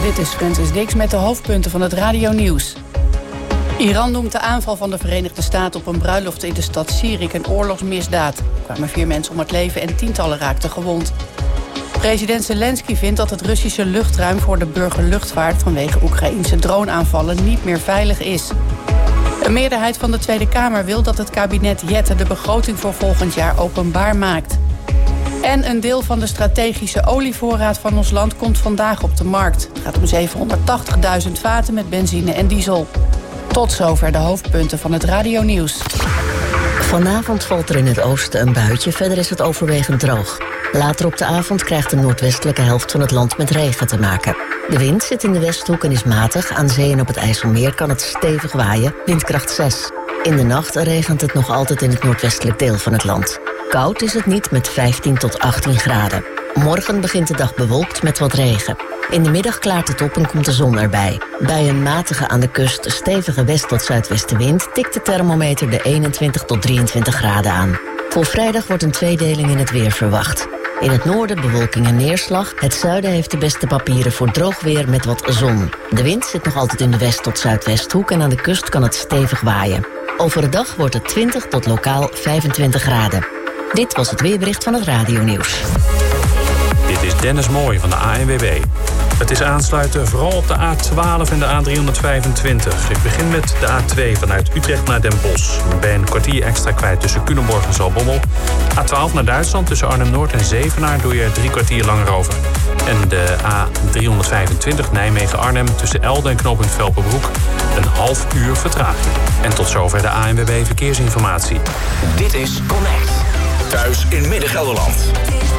Dit is Francis Dix met de hoofdpunten van het radionieuws. Iran noemt de aanval van de Verenigde Staten op een bruiloft in de stad Sirik een oorlogsmisdaad. Er kwamen 4 mensen om het leven en tientallen raakten gewond. President Zelensky vindt dat het Russische luchtruim voor de burgerluchtvaart vanwege Oekraïnse droneaanvallen niet meer veilig is. Een meerderheid van de Tweede Kamer wil dat het kabinet Jette de begroting voor volgend jaar openbaar maakt. En een deel van de strategische olievoorraad van ons land komt vandaag op de markt. Het gaat om 780.000 vaten met benzine en diesel. Tot zover de hoofdpunten van het radionieuws. Vanavond valt er in het oosten een buitje, verder is het overwegend droog. Later op de avond krijgt de noordwestelijke helft van het land met regen te maken. De wind zit in de westhoek en is matig. Aan zee en op het IJsselmeer kan het stevig waaien, windkracht 6. In de nacht regent het nog altijd in het noordwestelijk deel van het land. Koud is het niet met 15 tot 18 graden. Morgen begint de dag bewolkt met wat regen. In de middag klaart het op en komt de zon erbij. Bij een matige aan de kust stevige west- tot zuidwestenwind tikt de thermometer de 21 tot 23 graden aan. Voor vrijdag wordt een tweedeling in het weer verwacht. In het noorden bewolking en neerslag. Het zuiden heeft de beste papieren voor droog weer met wat zon. De wind zit nog altijd in de west- tot zuidwesthoek en aan de kust kan het stevig waaien. Overdag wordt het 20 tot lokaal 25 graden. Dit was het weerbericht van het radionieuws. Dit is Dennis Mooij van de ANWB. Het is aansluiten vooral op de A12 en de A325. Ik begin met de A2 vanuit Utrecht naar Den Bosch. Ik ben een kwartier extra kwijt tussen Culemborg en Zaltbommel. A12 naar Duitsland tussen Arnhem-Noord en Zevenaar doe je er 3 kwartier langer over. En de A325 Nijmegen-Arnhem tussen Elden en knooppunt Velpenbroek een half uur vertraging. En tot zover de ANWB Verkeersinformatie. Dit is Connect. Thuis in Midden-Gelderland.